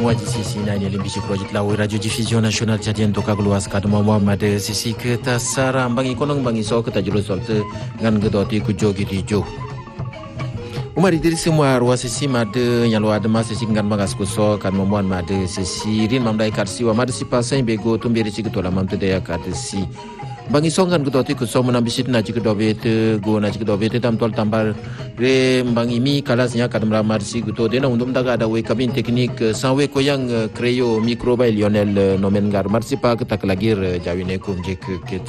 waji sisi na ni limbishi project la radio diffusion national tchadien to kagluas kadmo Muhammad sisi ke tasara bangi konong bangi so ke tajuro solte ngan gedoti ku jogi di jo umari diri semua ruas sisi made yang lu ada mas sisi ngan bangas ku so kan momuan made sisi rin mamdai karsi wa made si pasai bego tumbiri ci to la mam te ya kadsi bangi songan gedoti ku so menambisit na ci kedobete go na ci kedobete tam tol tambar re bangi mi kalasnya kadam ramar si guto dena undum daga ada we kabin teknik sawe ko yang kreo microba Lionel nomen gar marsi pa ketak lagir jawine kum je ke